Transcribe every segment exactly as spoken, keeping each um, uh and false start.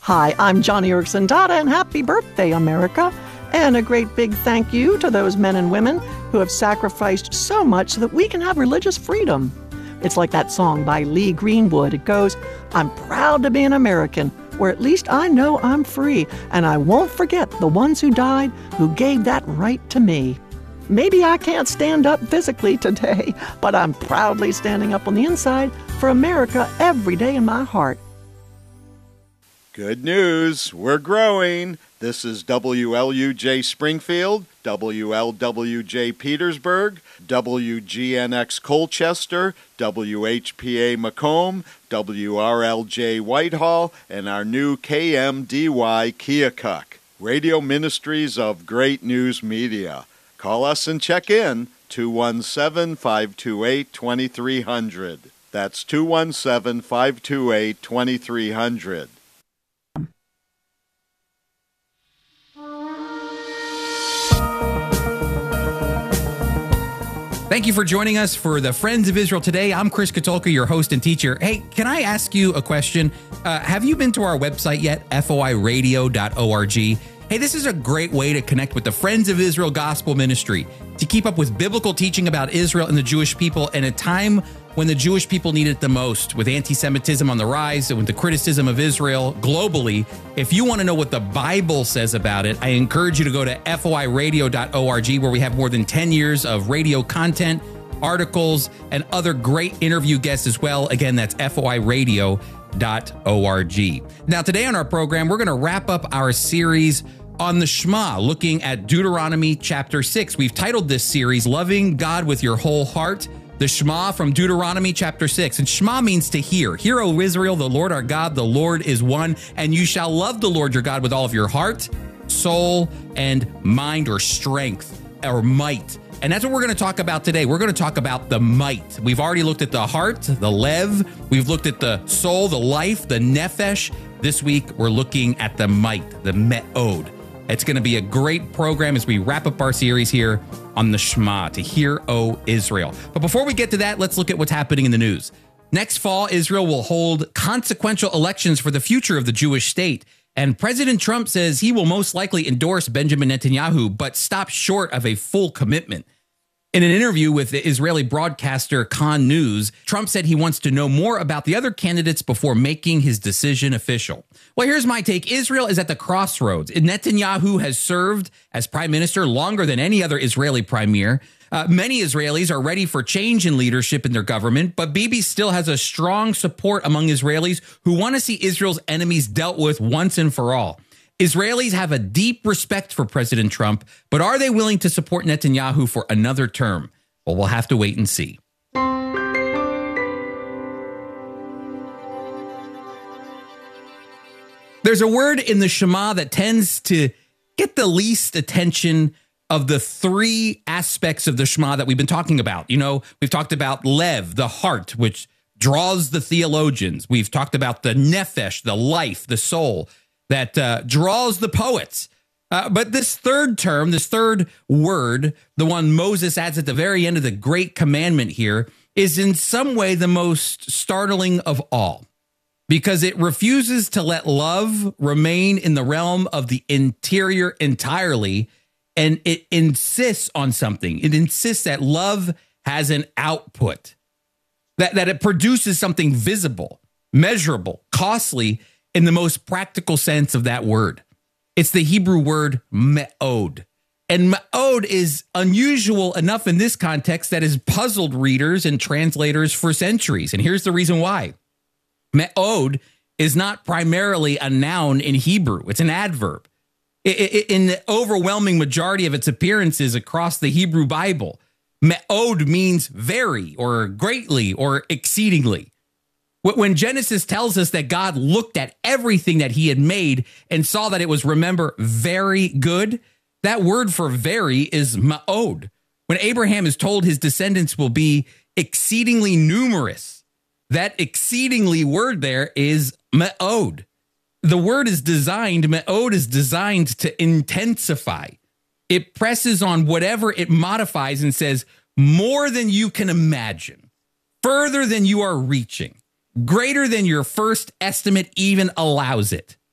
Hi, I'm Johnny Erickson Dada, and happy birthday, America. And a great big thank you to those men and women who have sacrificed so much so that we can have religious freedom. It's like that song by Lee Greenwood. It goes, I'm proud to be an American, where at least I know I'm free, and I won't forget the ones who died who gave that right to me. Maybe I can't stand up physically today, but I'm proudly standing up on the inside for America every day in my heart. Good news, we're growing. This is W L U J Springfield, W L W J Petersburg, W G N X Colchester, W H P A Macomb, W R L J Whitehall, and our new K M D Y Keokuk. Radio Ministries of Great News Media. Call us and check in, two one seven, five two eight, two three zero zero. That's two one seven, five two eight, two three zero zero. Thank you for joining us for the Friends of Israel today. I'm Chris Katulka, your host and teacher. Hey, can I ask you a question? Uh, have you been to our website yet? F O I radio dot org. Hey, this is a great way to connect with the Friends of Israel Gospel Ministry, to keep up with biblical teaching about Israel and the Jewish people in a time when the Jewish people need it the most, with anti-Semitism on the rise and with the criticism of Israel globally. If you want to know what the Bible says about it, I encourage you to go to F O I radio dot org, where we have more than ten years of radio content, articles, and other great interview guests as well. Again, that's F O I radio dot org. Now, today on our program, we're going to wrap up our series on the Shema, looking at Deuteronomy chapter six. We've titled this series, Loving God with Your Whole Heart. The Shema from Deuteronomy chapter six. And Shema means to hear. Hear, O Israel, the Lord our God, the Lord is one, and you shall love the Lord your God with all of your heart, soul, and mind, or strength, or might. And that's what we're going to talk about today. We're going to talk about the might. We've already looked at the heart, the lev. We've looked at the soul, the life, the nephesh. This week, we're looking at the might, the me'od. It's going to be a great program as we wrap up our series here on the Shema, to hear, O Israel. But before we get to that, let's look at what's happening in the news. Next fall, Israel will hold consequential elections for the future of the Jewish state. And President Trump says he will most likely endorse Benjamin Netanyahu, but stop short of a full commitment. In an interview with the Israeli broadcaster Khan News, Trump said he wants to know more about the other candidates before making his decision official. Well, here's my take. Israel is at the crossroads. Netanyahu has served as prime minister longer than any other Israeli premier. Uh, many Israelis are ready for change in leadership in their government, but Bibi still has a strong support among Israelis who want to see Israel's enemies dealt with once and for all. Israelis have a deep respect for President Trump, but are they willing to support Netanyahu for another term? Well, we'll have to wait and see. There's a word in the Shema that tends to get the least attention of the three aspects of the Shema that we've been talking about. You know, we've talked about lev, the heart, which draws the theologians. We've talked about the nephesh, the life, the soul, that uh, draws the poets. Uh, but this third term, this third word, the one Moses adds at the very end of the great commandment here, is in some way the most startling of all, because it refuses to let love remain in the realm of the interior entirely, and it insists on something. It insists that love has an output, that, that it produces something visible, measurable, costly, in the most practical sense of that word. It's the Hebrew word me'od. And me'od is unusual enough in this context that has puzzled readers and translators for centuries. And here's the reason why. Me'od is not primarily a noun in Hebrew. It's an adverb. In the overwhelming majority of its appearances across the Hebrew Bible, me'od means very, or greatly, or exceedingly. When Genesis tells us that God looked at everything that he had made and saw that it was, remember, very good, that word for very is ma'od. When Abraham is told his descendants will be exceedingly numerous, that exceedingly word there is me'od. The word is designed, me'od is designed to intensify. It presses on whatever it modifies and says, more than you can imagine, further than you are reaching, greater than your first estimate even allows it.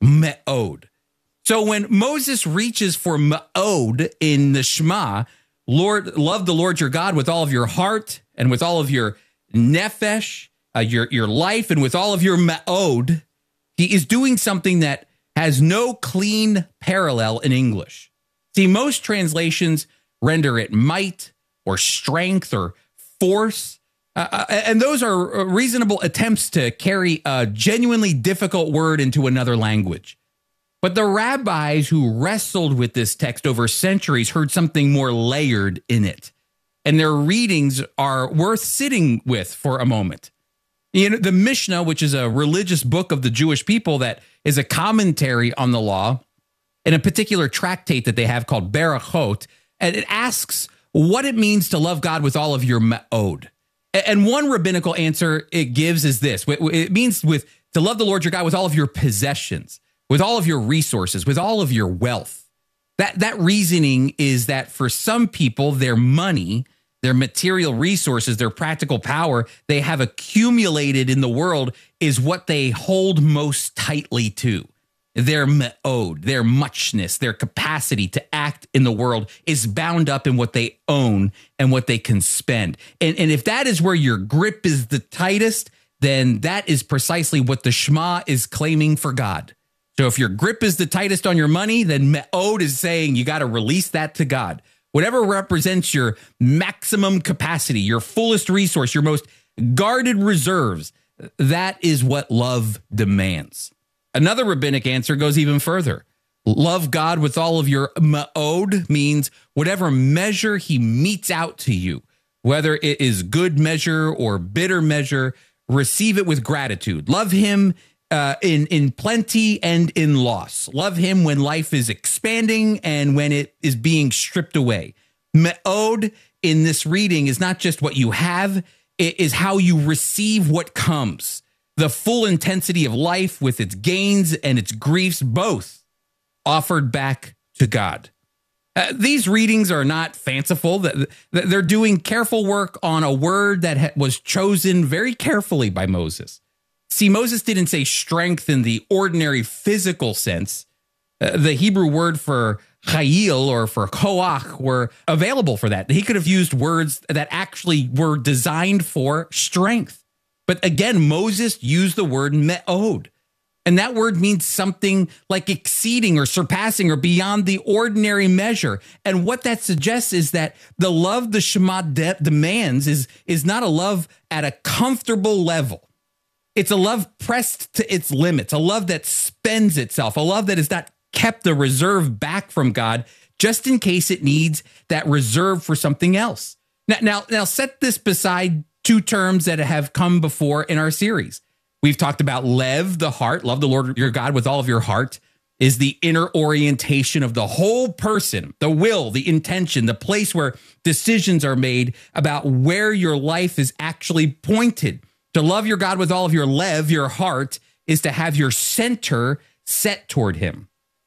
me'od. So when Moses reaches for me'od in the Shema, Lord, love the Lord your God with all of your heart and with all of your nefesh, uh, your, your life, and with all of your me'od, he is doing something that has no clean parallel in English. See, most translations render it might or strength or force, uh, and those are reasonable attempts to carry a genuinely difficult word into another language. But the rabbis who wrestled with this text over centuries heard something more layered in it, and their readings are worth sitting with for a moment. You know, the Mishnah, which is a religious book of the Jewish people that is a commentary on the law, in a particular tractate that they have called Berachot, and it asks what it means to love God with all of your me'od. And one rabbinical answer it gives is this. It means with to love the Lord your God with all of your possessions, with all of your resources, with all of your wealth. That, that reasoning is that for some people, their money, their material resources, their practical power they have accumulated in the world is what they hold most tightly to. Their me'od, their muchness, their capacity to act in the world is bound up in what they own and what they can spend. And, and if that is where your grip is the tightest, then that is precisely what the Shema is claiming for God. So if your grip is the tightest on your money, then me'od is saying you got to release that to God. Whatever represents your maximum capacity, your fullest resource, your most guarded reserves, that is what love demands. Another rabbinic answer goes even further. Love God with all of your me'od means whatever measure he metes out to you, whether it is good measure or bitter measure, receive it with gratitude. Love him uh, in, in plenty and in loss. Love him when life is expanding and when it is being stripped away. Me'od in this reading is not just what you have, it is how you receive what comes. The full intensity of life with its gains and its griefs, both offered back to God. Uh, these readings are not fanciful. They're doing careful work on a word that was chosen very carefully by Moses. See, Moses didn't say strength in the ordinary physical sense. Uh, the Hebrew word for chayil or for koach were available for that. He could have used words that actually were designed for strength. But again, Moses used the word me'od. And that word means something like exceeding or surpassing or beyond the ordinary measure. And what that suggests is that the love the Shema de- demands is, is not a love at a comfortable level. It's a love pressed to its limits, a love that spends itself, a love that is not kept a reserve back from God just in case it needs that reserve for something else. Now, now, now set this beside two terms that have come before in our series. We've talked about lev, the heart. Love the Lord your God with all of your heart is the inner orientation of the whole person, the will, the intention, the place where decisions are made about where your life is actually pointed. To love your God with all of your lev, your heart, is to have your center set toward him.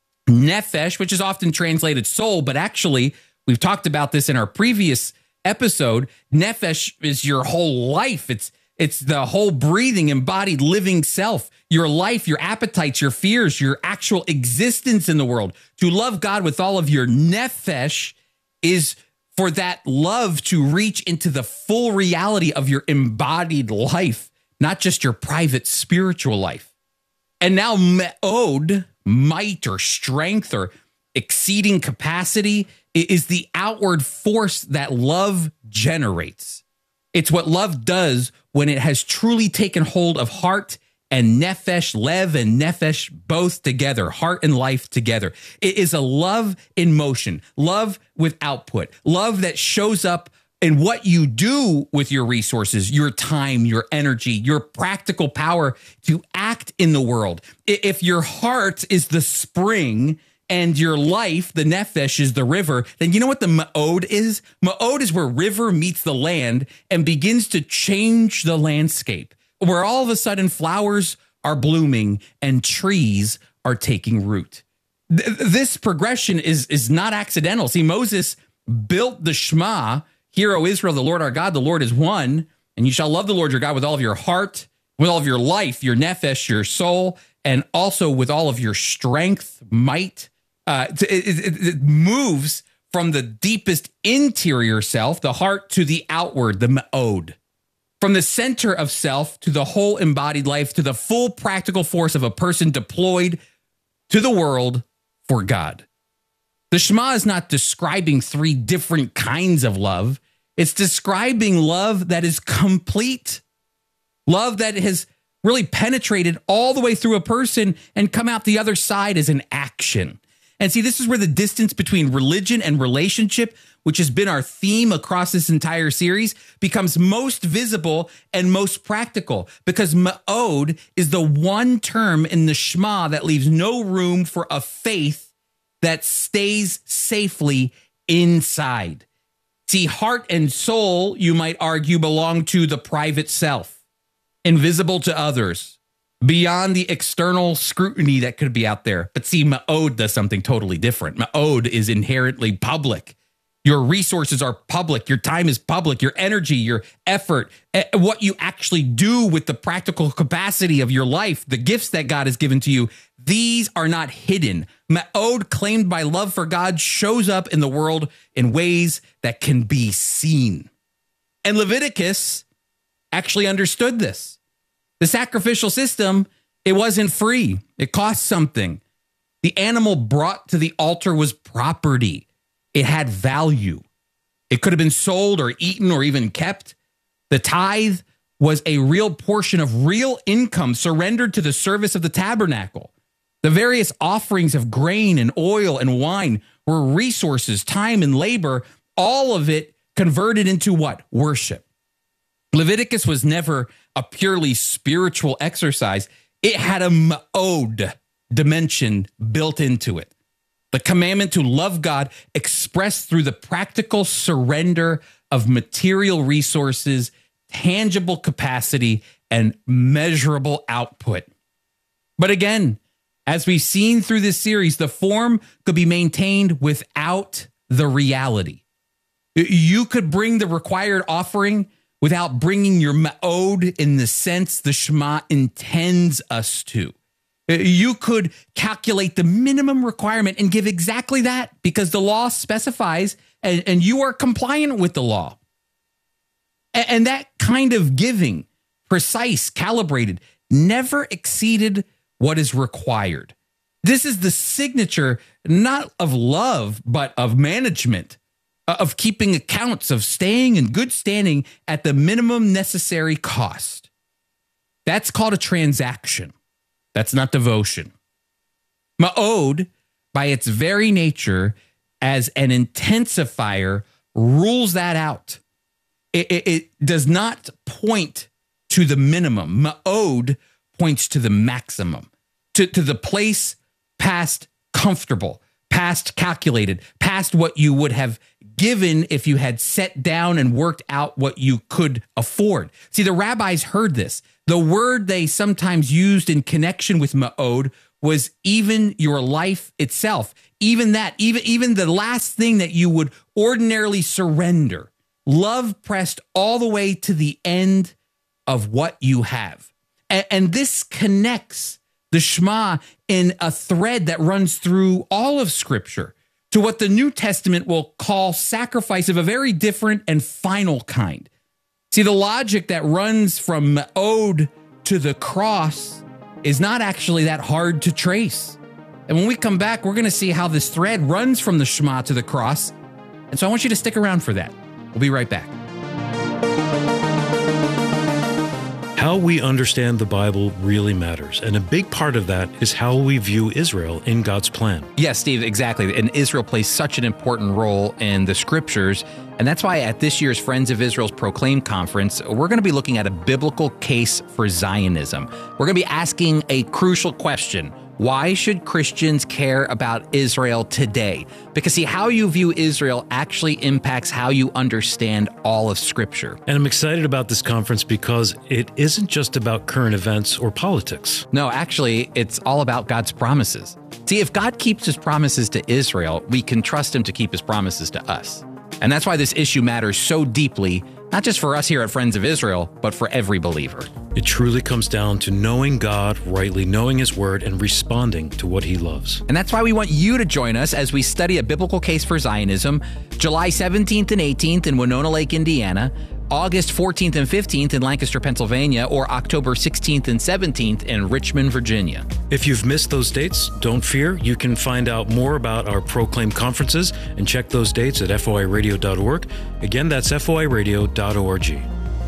Nefesh, which is often translated soul, but actually, we've talked about this in our previous episode. Nefesh is your whole life. It's it's the whole breathing, embodied, living self, your life, your appetites, your fears, your actual existence in the world. To love God with all of your nefesh is for that love to reach into the full reality of your embodied life, not just your private spiritual life. And now me'od, might or strength or exceeding capacity, is the outward force that love generates. It's what love does when it has truly taken hold of heart and nefesh, lev and nefesh, both together, heart and life together. It is a love in motion, love with output, love that shows up in what you do with your resources, your time, your energy, your practical power to act in the world. If your heart is the spring and your life, the nefesh, is the river, then you know what the me'od is? Me'od is where river meets the land and begins to change the landscape, where all of a sudden flowers are blooming and trees are taking root. Th- this progression is, is not accidental. See, Moses built the Shema, Hear, O Israel, the Lord our God, the Lord is one, and you shall love the Lord your God with all of your heart, with all of your life, your nefesh, your soul, and also with all of your strength, might. Uh, it, it, it moves from the deepest interior self, the heart, to the outward, the ma'od. From the center of self to the whole embodied life, to the full practical force of a person deployed to the world for God. The Shema is not describing three different kinds of love. It's describing love that is complete. Love that has really penetrated all the way through a person and come out the other side as an action. And see, this is where the distance between religion and relationship, which has been our theme across this entire series, becomes most visible and most practical, because ma'od is the one term in the Shema that leaves no room for a faith that stays safely inside. See, heart and soul, you might argue, belong to the private self, invisible to others, beyond the external scrutiny that could be out there. But see, ma'od does something totally different. Ma'od is inherently public. Your resources are public. Your time is public. Your energy, your effort, what you actually do with the practical capacity of your life, the gifts that God has given to you, these are not hidden. Ma'od, claimed by love for God, shows up in the world in ways that can be seen. And Leviticus actually understood this. The sacrificial system, it wasn't free. It cost something. The animal brought to the altar was property. It had value. It could have been sold or eaten or even kept. The tithe was a real portion of real income surrendered to the service of the tabernacle. The various offerings of grain and oil and wine were resources, time and labor, all of it converted into what? Worship. Leviticus was never a purely spiritual exercise. It had a ma'od dimension built into it. The commandment to love God expressed through the practical surrender of material resources, tangible capacity, and measurable output. But again, as we've seen through this series, the form could be maintained without the reality. You could bring the required offering without bringing your ma'od in the sense the Shema intends us to. You could calculate the minimum requirement and give exactly that because the law specifies and, and you are compliant with the law. And, and that kind of giving, precise, calibrated, never exceeded what is required. This is the signature, not of love, but of management, of keeping accounts, of staying in good standing at the minimum necessary cost. That's called a transaction. That's not devotion. Ma'od, by its very nature, as an intensifier, rules that out. It, it, it does not point to the minimum. Ma'od points to the maximum, to, to the place past comfortable, past calculated, past what you would have given if you had sat down and worked out what you could afford. See, the rabbis heard this. The word they sometimes used in connection with ma'od was even your life itself. Even that, even, even the last thing that you would ordinarily surrender. Love pressed all the way to the end of what you have. And, and this connects the Shema in a thread that runs through all of Scripture to what the New Testament will call sacrifice of a very different and final kind. See, the logic that runs from ma'od to the cross is not actually that hard to trace. And when we come back, we're going to see how this thread runs from the Shema to the cross. And so I want you to stick around for that. We'll be right back. How we understand the Bible really matters, and a big part of that is how we view Israel in God's plan. Yes, Steve, exactly. And Israel plays such an important role in the Scriptures, and that's why at this year's Friends of Israel's Proclaim Conference, we're going to be looking at a biblical case for Zionism. We're going to be asking a crucial question. Why should Christians care about Israel today? Because see, how you view Israel actually impacts how you understand all of Scripture. And I'm excited about this conference because it isn't just about current events or politics. No, actually, it's all about God's promises. See, if God keeps his promises to Israel, we can trust him to keep his promises to us. And that's why this issue matters so deeply, not just for us here at Friends of Israel, but for every believer. It truly comes down to knowing God rightly, knowing his word, and responding to what he loves. And that's why we want you to join us as we study a biblical case for Zionism, July seventeenth and eighteenth in Winona Lake, Indiana, August fourteenth and fifteenth in Lancaster, Pennsylvania, or October sixteenth and seventeenth in Richmond, Virginia. If you've missed those dates, don't fear. You can find out more about our Proclaim conferences and check those dates at F O I radio dot org. Again, that's F O I radio dot org.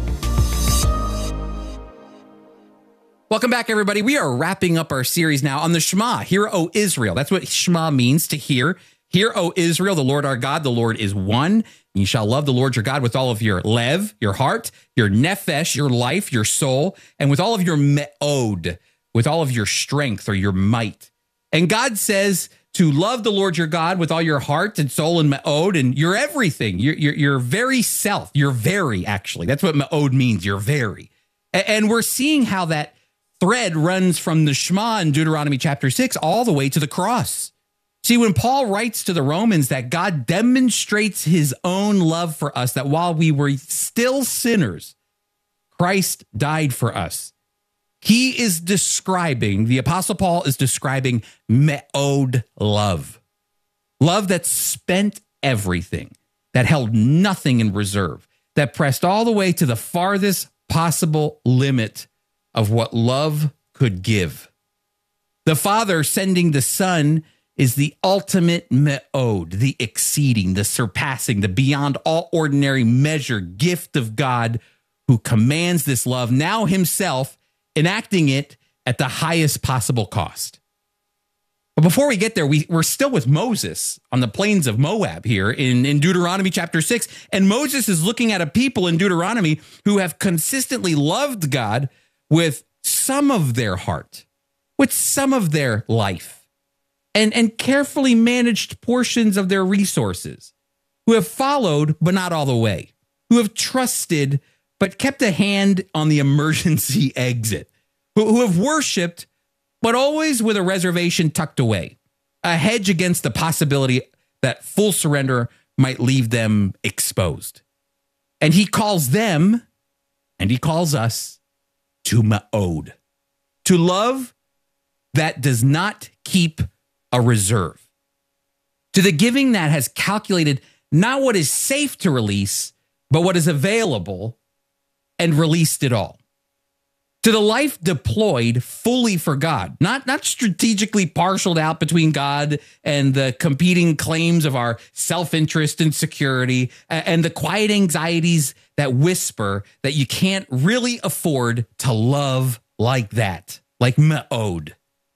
Welcome back, everybody. We are wrapping up our series now on the Shema. Hear, O Israel. That's what Shema means, to hear. Hear, O Israel, the Lord our God, the Lord is one. You shall love the Lord your God with all of your lev, your heart, your nephesh, your life, your soul, and with all of your me'od, with all of your strength or your might. And God says to love the Lord your God with all your heart and soul and me'od, and your everything, your, your, your very self, your very, actually. That's what me'od means, your very. And we're seeing how that thread runs from the Shema in Deuteronomy chapter six all the way to the cross. See, when Paul writes to the Romans that God demonstrates his own love for us, that while we were still sinners, Christ died for us. He is describing, the Apostle Paul is describing me'od love. Love that spent everything, that held nothing in reserve, that pressed all the way to the farthest possible limit of what love could give. The Father sending the Son is the ultimate me'od, the exceeding, the surpassing, the beyond all ordinary measure gift of God, who commands this love, now himself enacting it at the highest possible cost. But before we get there, we, we're still with Moses on the plains of Moab here in, in Deuteronomy chapter six. And Moses is looking at a people in Deuteronomy who have consistently loved God with some of their heart, with some of their life, and, and carefully managed portions of their resources, who have followed, but not all the way, who have trusted, but kept a hand on the emergency exit, who, who have worshiped, but always with a reservation tucked away, a hedge against the possibility that full surrender might leave them exposed. And he calls them, and he calls us, to me'od, to love that does not keep a reserve, to the giving that has calculated not what is safe to release, but what is available, and released it all, to the life deployed fully for God, not, not strategically parceled out between God and the competing claims of our self-interest and security and the quiet anxieties that whisper that you can't really afford to love like that, like me'od.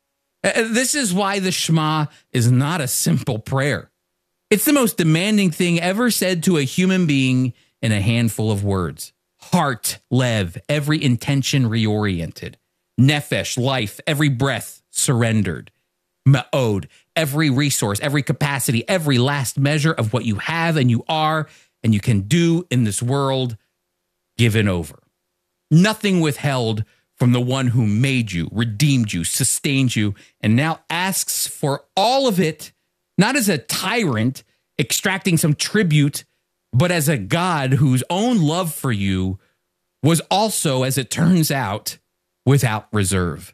This is why the Shema is not a simple prayer. It's the most demanding thing ever said to a human being in a handful of words. Heart, lev, every intention reoriented. Nephesh, life, every breath surrendered. Me'od, every resource, every capacity, every last measure of what you have and you are and you can do in this world, given over. Nothing withheld from the one who made you, redeemed you, sustained you, and now asks for all of it, not as a tyrant extracting some tribute, but as a God whose own love for you was also, as it turns out, without reserve.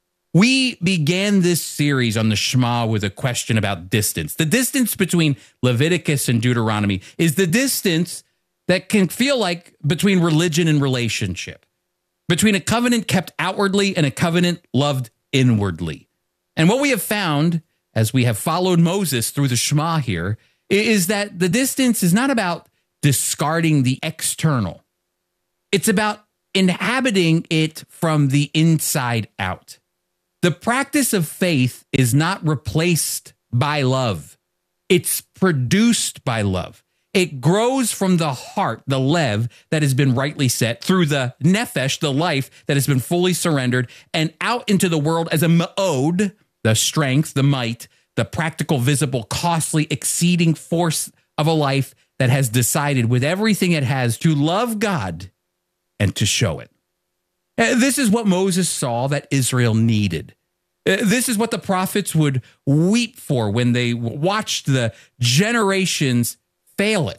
We began this series on the Shema with a question about distance. The distance between Leviticus and Deuteronomy is the distance that can feel like between religion and relationship, between a covenant kept outwardly and a covenant loved inwardly. And what we have found, as we have followed Moses through the Shema here, is that the distance is not about discarding the external. It's about inhabiting it from the inside out. The practice of faith is not replaced by love. It's produced by love. It grows from the heart, the lev, that has been rightly set, through the nephesh, the life that has been fully surrendered, and out into the world as a me'od, the strength, the might, the practical, visible, costly, exceeding force of a life that has decided with everything it has to love God and to show it. This is what Moses saw that Israel needed. This is what the prophets would weep for when they watched the generations fail it.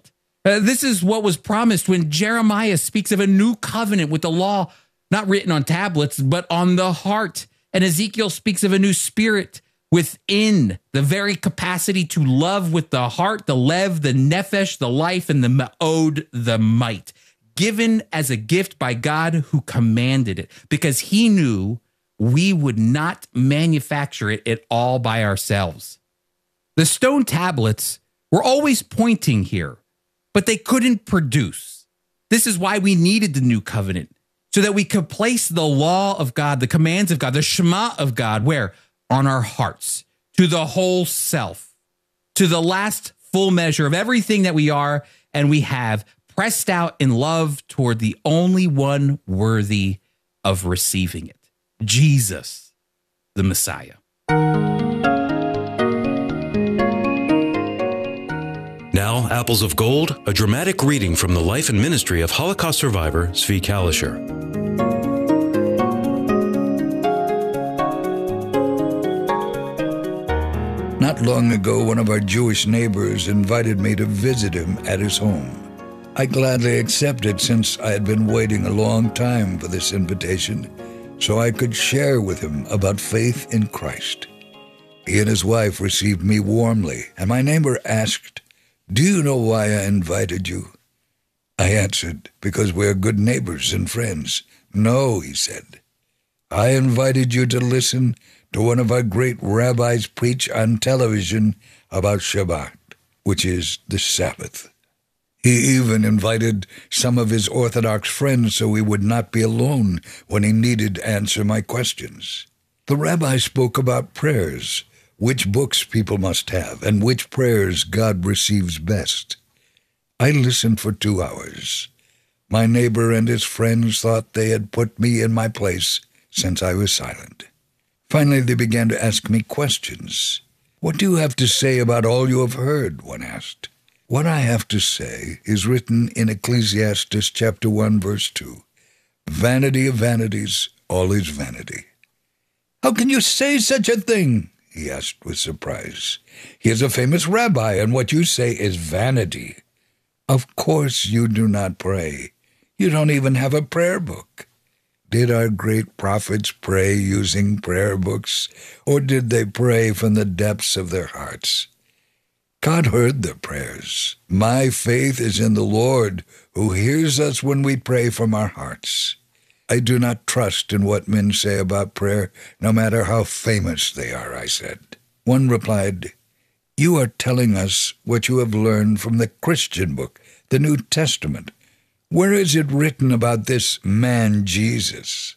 Uh, this is what was promised when Jeremiah speaks of a new covenant with the law, not written on tablets, but on the heart. And Ezekiel speaks of a new spirit within, the very capacity to love with the heart, the lev, the nephesh, the life, and the ma'od, the might, given as a gift by God who commanded it, because he knew we would not manufacture it at all by ourselves. The stone tablets were always pointing here, but they couldn't produce. This is why we needed the new covenant, so that we could place the law of God, the commands of God, the Shema of God, where? On our hearts, to the whole self, to the last full measure of everything that we are and we have, pressed out in love toward the only one worthy of receiving it, Jesus, the Messiah. Now, Apples of Gold, a dramatic reading from the life and ministry of Holocaust survivor Zvi Kalisher. Not long ago, one of our Jewish neighbors invited me to visit him at his home. I gladly accepted, since I had been waiting a long time for this invitation, so I could share with him about faith in Christ. He and his wife received me warmly, and my neighbor asked, "Do you know why I invited you?" I answered, "Because we're good neighbors and friends." "No," he said. "I invited you to listen to one of our great rabbis preach on television about Shabbat, which is the Sabbath. He even invited some of his Orthodox friends so he would not be alone when he needed to answer my questions. The rabbi spoke about prayers, which books people must have, and which prayers God receives best. I listened for two hours. My neighbor and his friends thought they had put me in my place since I was silent. Finally, they began to ask me questions. "What do you have to say about all you have heard?" one asked. "What I have to say is written in Ecclesiastes chapter one, verse two. Vanity of vanities, all is vanity." "How can you say such a thing?" he asked with surprise. "He is a famous rabbi, and what you say is vanity. Of course you do not pray. You don't even have a prayer book. Did our great prophets pray using prayer books, or did they pray from the depths of their hearts? God heard their prayers. My faith is in the Lord, who hears us when we pray from our hearts. I do not trust in what men say about prayer, no matter how famous they are," I said. One replied, "You are telling us what you have learned from the Christian book, the New Testament. Where is it written about this man Jesus?"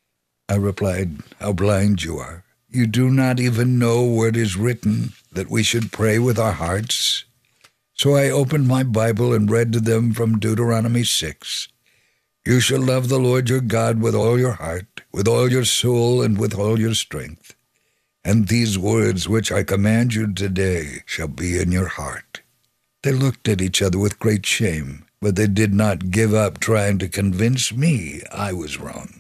I replied, "How blind you are. You do not even know where it is written that we should pray with our hearts." So I opened my Bible and read to them from Deuteronomy six. "You shall love the Lord your God with all your heart, with all your soul, and with all your strength. And these words which I command you today shall be in your heart." They looked at each other with great shame, but they did not give up trying to convince me I was wrong.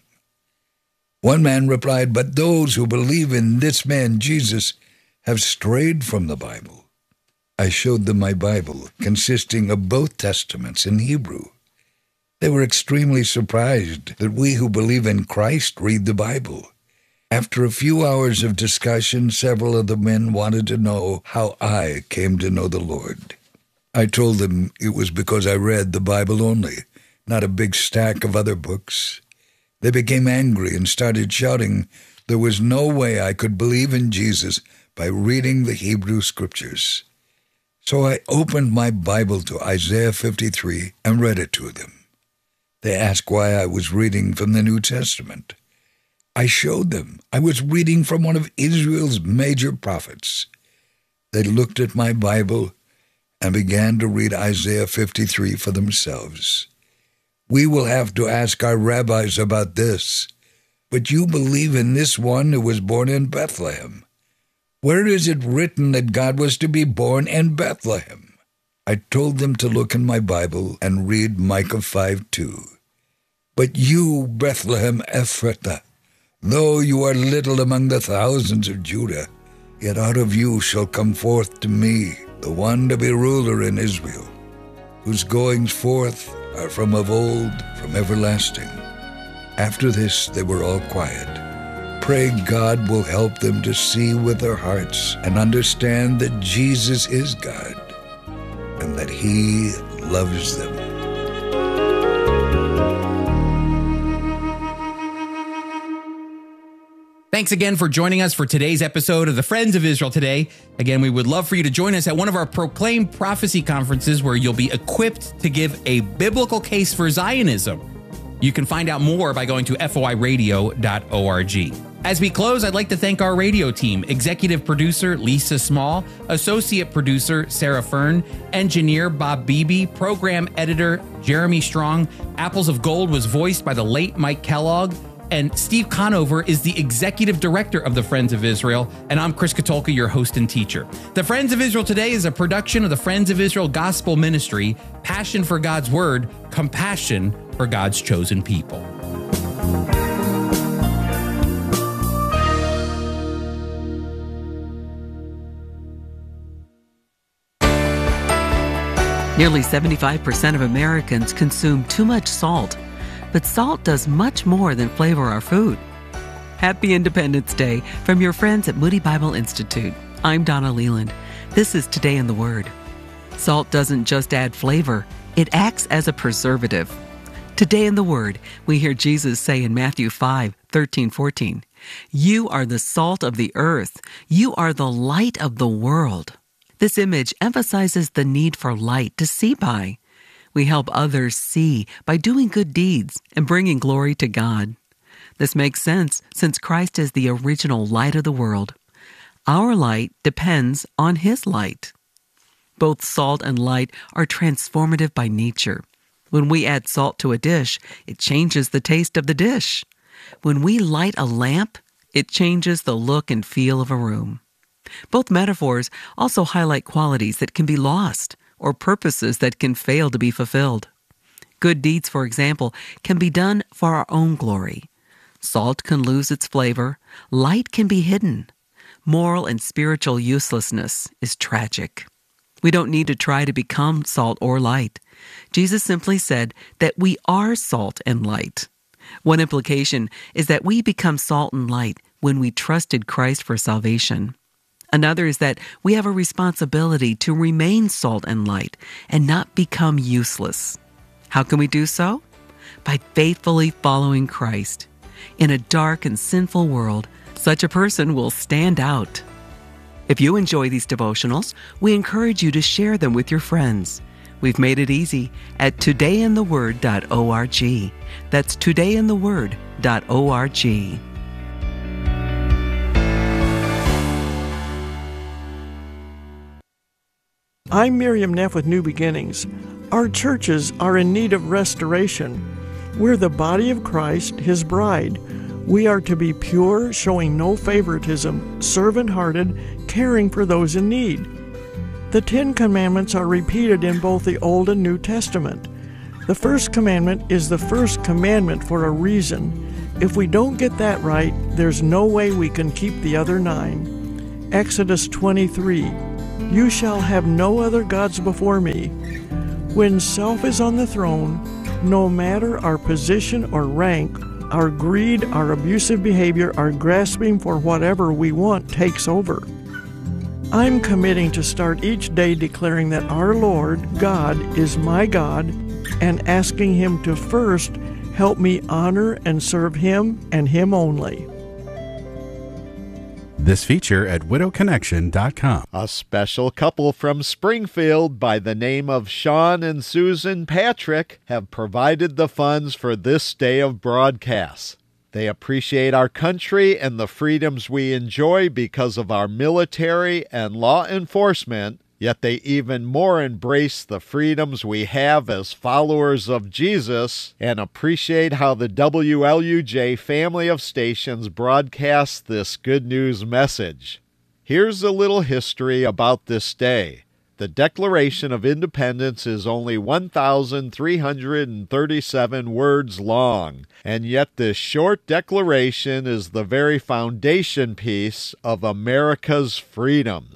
One man replied, "But those who believe in this man Jesus have strayed from the Bible." I showed them my Bible, consisting of both Testaments in Hebrew. They were extremely surprised that we who believe in Christ read the Bible. After a few hours of discussion, several of the men wanted to know how I came to know the Lord. I told them it was because I read the Bible only, not a big stack of other books. They became angry and started shouting there was no way I could believe in Jesus by reading the Hebrew Scriptures. So I opened my Bible to Isaiah fifty-three and read it to them. They asked why I was reading from the New Testament. I showed them I was reading from one of Israel's major prophets. They looked at my Bible and began to read Isaiah fifty-three for themselves. "We will have to ask our rabbis about this, but you believe in this one who was born in Bethlehem. Where is it written that God was to be born in Bethlehem?" I told them to look in my Bible and read Micah five two. "But you, Bethlehem Ephrathah, though you are little among the thousands of Judah, yet out of you shall come forth to me the one to be ruler in Israel, whose goings forth are from of old, from everlasting. After this they were all quiet. Pray God will help them to see with their hearts and understand that Jesus is God and that He loves them. Thanks again for joining us for today's episode of the Friends of Israel Today. Again, we would love for you to join us at one of our Proclaim Prophecy conferences where you'll be equipped to give a biblical case for Zionism. You can find out more by going to F O I radio dot org. As we close, I'd like to thank our radio team, executive producer Lisa Small, associate producer Sarah Fern, engineer Bob Beebe, program editor Jeremy Strong. Apples of Gold was voiced by the late Mike Kellogg, and Steve Conover is the executive director of the Friends of Israel, and I'm Chris Katulka, your host and teacher. The Friends of Israel Today is a production of the Friends of Israel Gospel Ministry, passion for God's Word, compassion for God's chosen people. Nearly seventy-five percent of Americans consume too much salt, but salt does much more than flavor our food. Happy Independence Day from your friends at Moody Bible Institute. I'm Donna Leland. This is Today in the Word. Salt doesn't just add flavor, it acts as a preservative. Today in the Word, we hear Jesus say in Matthew five, thirteen, fourteen, "You are the salt of the earth. You are the light of the world." This image emphasizes the need for light to see by. We help others see by doing good deeds and bringing glory to God. This makes sense since Christ is the original light of the world. Our light depends on His light. Both salt and light are transformative by nature. When we add salt to a dish, it changes the taste of the dish. When we light a lamp, it changes the look and feel of a room. Both metaphors also highlight qualities that can be lost or purposes that can fail to be fulfilled. Good deeds, for example, can be done for our own glory. Salt can lose its flavor. Light can be hidden. Moral and spiritual uselessness is tragic. We don't need to try to become salt or light. Jesus simply said that we are salt and light. One implication is that we become salt and light when we trusted Christ for salvation. Another is that we have a responsibility to remain salt and light and not become useless. How can we do so? By faithfully following Christ. In a dark and sinful world, such a person will stand out. If you enjoy these devotionals, we encourage you to share them with your friends. We've made it easy at today in the word dot org. That's today in the word dot org. I'm Miriam Neff with New Beginnings. Our churches are in need of restoration. We're the body of Christ, His bride. We are to be pure, showing no favoritism, servant-hearted, caring for those in need. The Ten Commandments are repeated in both the Old and New Testament. The first commandment is the first commandment for a reason. If we don't get that right, there's no way we can keep the other nine. Exodus twenty-three, "You shall have no other gods before me." When self is on the throne, no matter our position or rank, our greed, our abusive behavior, our grasping for whatever we want takes over. I'm committing to start each day declaring that our Lord, God, is my God, and asking Him to first help me honor and serve Him and Him only. This feature at widow connection dot com. A special couple from Springfield by the name of Sean and Susan Patrick have provided the funds for this day of broadcasts. They appreciate our country and the freedoms we enjoy because of our military and law enforcement, yet they even more embrace the freedoms we have as followers of Jesus and appreciate how the W L U J family of stations broadcasts this good news message. Here's a little history about this day. The Declaration of Independence is only one thousand three hundred thirty-seven words long, and yet this short declaration is the very foundation piece of America's freedoms.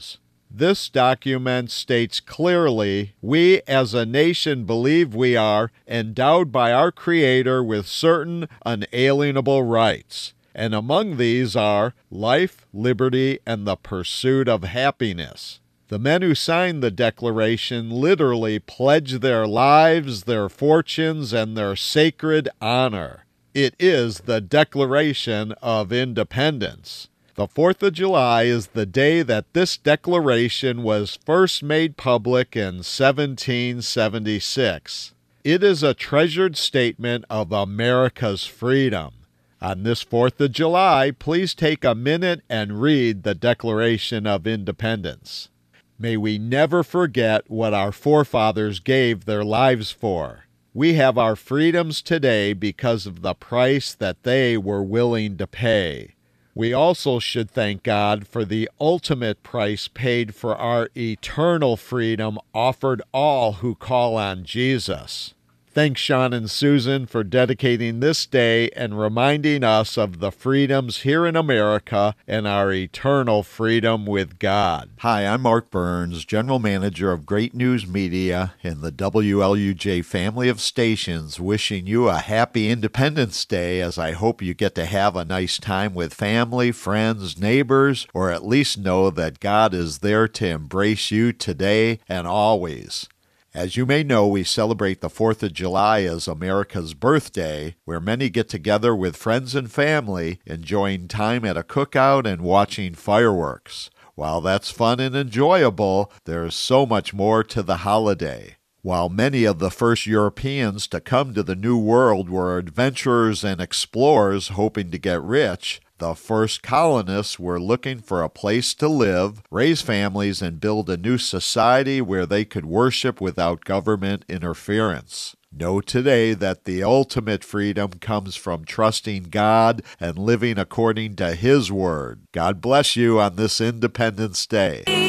This document states clearly, we as a nation believe we are endowed by our Creator with certain unalienable rights, and among these are life, liberty, and the pursuit of happiness. The men who signed the Declaration literally pledged their lives, their fortunes, and their sacred honor. It is the Declaration of Independence. The fourth of July is the day that this declaration was first made public in seventeen seventy-six. It is a treasured statement of America's freedom. On this fourth of July, please take a minute and read the Declaration of Independence. May we never forget what our forefathers gave their lives for. We have our freedoms today because of the price that they were willing to pay. We also should thank God for the ultimate price paid for our eternal freedom offered all who call on Jesus. Thanks, Sean and Susan, for dedicating this day and reminding us of the freedoms here in America and our eternal freedom with God. Hi, I'm Mark Burns, General Manager of Great News Media and the W L U J family of stations, wishing you a happy Independence Day, as I hope you get to have a nice time with family, friends, neighbors, or at least know that God is there to embrace you today and always. As you may know, we celebrate the fourth of July as America's birthday, where many get together with friends and family, enjoying time at a cookout and watching fireworks. While that's fun and enjoyable, there's so much more to the holiday. While many of the first Europeans to come to the New World were adventurers and explorers hoping to get rich, the first colonists were looking for a place to live, raise families, and build a new society where they could worship without government interference. Know today that the ultimate freedom comes from trusting God and living according to His Word. God bless you on this Independence Day.